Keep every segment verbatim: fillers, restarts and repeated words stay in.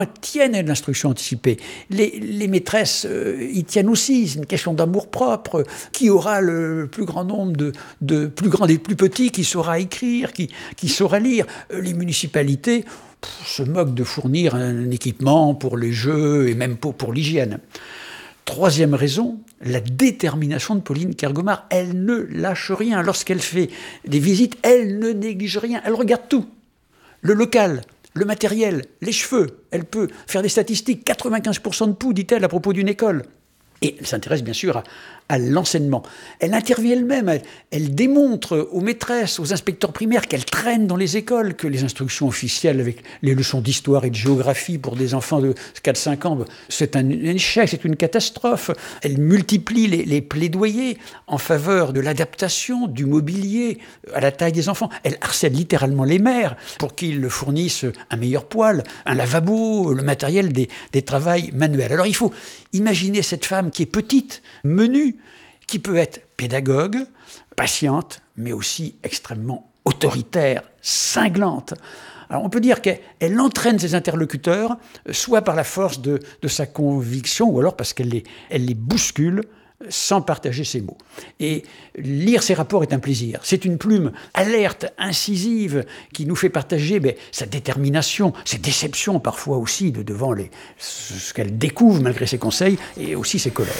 tiennent à l'instruction anticipée. Les, les maîtresses euh, y tiennent aussi. C'est une question d'amour-propre. Qui aura le plus grand nombre de, de plus grands et plus petits, qui saura écrire, qui, qui saura lire. Les municipalités pff, se moquent de fournir un équipement pour les jeux et même pour, pour l'hygiène. Troisième raison, la détermination de Pauline Kergomar. Elle ne lâche rien. Lorsqu'elle fait des visites, elle ne néglige rien. Elle regarde tout. Le local, le matériel, les cheveux. Elle peut faire des statistiques. quatre-vingt-quinze pour cent de poux, dit-elle, à propos d'une école. Et elle s'intéresse bien sûr à, à l'enseignement. Elle intervient elle-même, elle, elle démontre aux maîtresses, aux inspecteurs primaires qu'elle traîne dans les écoles, que les instructions officielles avec les leçons d'histoire et de géographie pour des enfants de quatre à cinq ans, c'est un échec, c'est une catastrophe. Elle multiplie les, les plaidoyers en faveur de l'adaptation du mobilier à la taille des enfants. Elle harcèle littéralement les mères pour qu'ils fournissent un meilleur poêle, un lavabo, le matériel des, des travails manuels. Alors il faut imaginer cette femme qui est petite, menue, qui peut être pédagogue, patiente, mais aussi extrêmement autoritaire, cinglante. Alors on peut dire qu'elle entraîne ses interlocuteurs, soit par la force de, de sa conviction, ou alors parce qu'elle les, elle les bouscule sans partager ses mots. Et lire ses rapports est un plaisir. C'est une plume alerte, incisive, qui nous fait partager ben, sa détermination, ses déceptions parfois aussi de, devant les, ce qu'elle découvre malgré ses conseils, et aussi ses colères.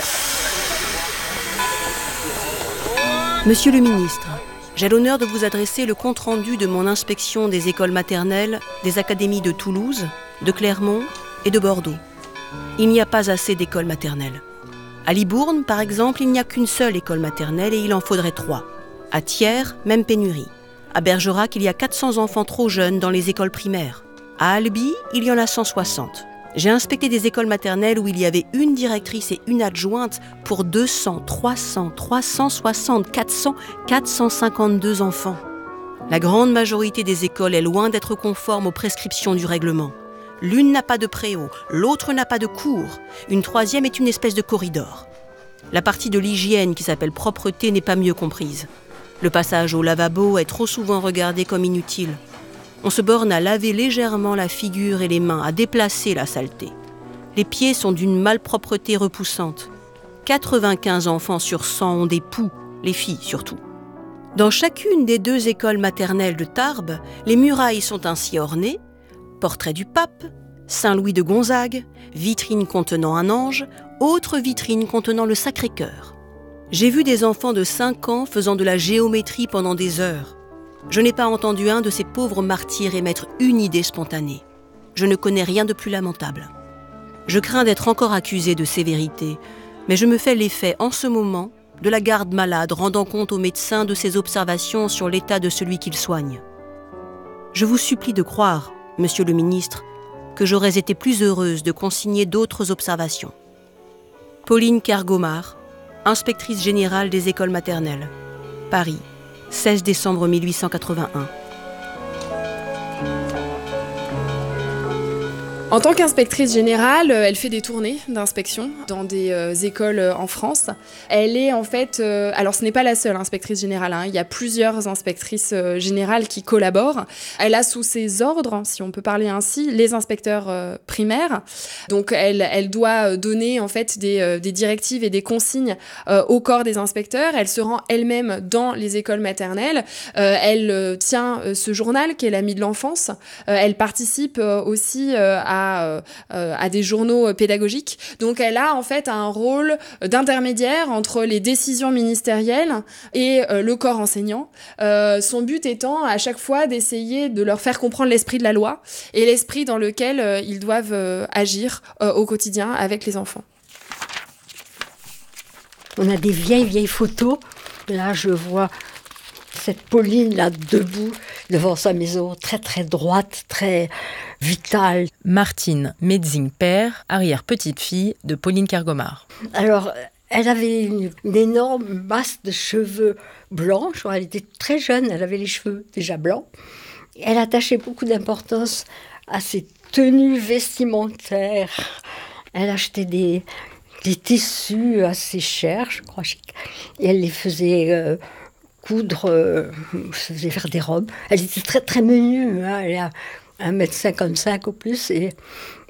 Monsieur le ministre, j'ai l'honneur de vous adresser le compte-rendu de mon inspection des écoles maternelles des académies de Toulouse, de Clermont et de Bordeaux. Il n'y a pas assez d'écoles maternelles. À Libourne, par exemple, il n'y a qu'une seule école maternelle et il en faudrait trois. À Thiers, même pénurie. À Bergerac, il y a quatre cents enfants trop jeunes dans les écoles primaires. À Albi, il y en a cent soixante. J'ai inspecté des écoles maternelles où il y avait une directrice et une adjointe pour deux cents, trois cents, trois cent soixante, quatre cents, quatre cent cinquante-deux enfants. La grande majorité des écoles est loin d'être conforme aux prescriptions du règlement. L'une n'a pas de préau, l'autre n'a pas de cour, une troisième est une espèce de corridor. La partie de l'hygiène qui s'appelle propreté n'est pas mieux comprise. Le passage au lavabo est trop souvent regardé comme inutile. On se borne à laver légèrement la figure et les mains, à déplacer la saleté. Les pieds sont d'une malpropreté repoussante. quatre-vingt-quinze enfants sur cent ont des poux, les filles surtout. Dans chacune des deux écoles maternelles de Tarbes, les murailles sont ainsi ornées. Portrait du pape, Saint-Louis de Gonzague, vitrine contenant un ange, autre vitrine contenant le Sacré-Cœur. J'ai vu des enfants de cinq ans faisant de la géométrie pendant des heures. Je n'ai pas entendu un de ces pauvres martyrs émettre une idée spontanée. Je ne connais rien de plus lamentable. Je crains d'être encore accusée de sévérité, mais je me fais l'effet en ce moment de la garde malade rendant compte au médecin de ses observations sur l'état de celui qu'il soigne. Je vous supplie de croire, Monsieur le ministre, que j'aurais été plus heureuse de consigner d'autres observations. Pauline Kergomar, inspectrice générale des écoles maternelles. Paris, seize décembre mille huit cent quatre-vingt-un. En tant qu'inspectrice générale, elle fait des tournées d'inspection dans des euh, écoles en France. Elle est en fait... Euh, alors ce n'est pas la seule inspectrice générale, hein, il y a plusieurs inspectrices euh, générales qui collaborent. Elle a sous ses ordres, si on peut parler ainsi, les inspecteurs euh, primaires. Donc elle, elle doit donner en fait des, euh, des directives et des consignes euh, au corps des inspecteurs. Elle se rend elle-même dans les écoles maternelles. Euh, elle euh, tient euh, ce journal qui est l'Ami de l'enfance. Euh, elle participe euh, aussi euh, à À, euh, à des journaux pédagogiques. Donc elle a en fait un rôle d'intermédiaire entre les décisions ministérielles et euh, le corps enseignant. Euh, son but étant à chaque fois d'essayer de leur faire comprendre l'esprit de la loi et l'esprit dans lequel euh, ils doivent euh, agir euh, au quotidien avec les enfants. On a des vieilles, vieilles photos. Là, je vois cette Pauline, là, debout, devant sa maison, très, très droite, très vitale. Martine Metzing-Père, arrière-petite-fille de Pauline Kergomar. Alors, elle avait une, une énorme masse de cheveux blancs. Je crois, elle était très jeune, elle avait les cheveux déjà blancs. Elle attachait beaucoup d'importance à ses tenues vestimentaires. Elle achetait des, des tissus assez chers, je crois, et elle les faisait... Euh, coudre, euh, se faisait faire des robes. Elle était très très menue, hein, elle a un mètre cinquante-cinq au plus, et